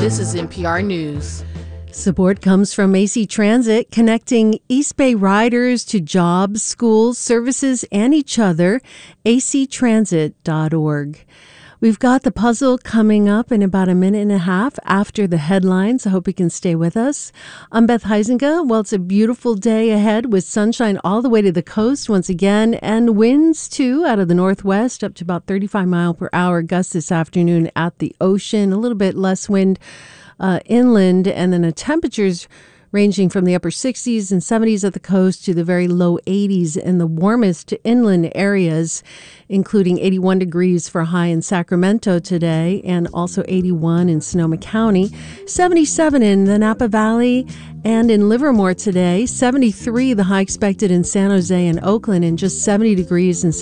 This is NPR News. Support comes from AC Transit, connecting East Bay riders to jobs, schools, services, and each other. actransit.org. We've got the puzzle coming up in about a minute and a half after the headlines. I hope you can stay with us. I'm Beth Heisinga. Well, it's a beautiful day ahead with sunshine all the way to the coast once again, and winds too out of the northwest up to about 35 mile per hour gusts this afternoon at the ocean. A little bit less wind inland, and then the temperatures ranging from the upper 60s and 70s at the coast to the very low 80s in the warmest inland areas, including 81 degrees for a high in Sacramento today and also 81 in Sonoma County, 77 in the Napa Valley and in Livermore today, 73 the high expected in San Jose and Oakland, and just 70 degrees in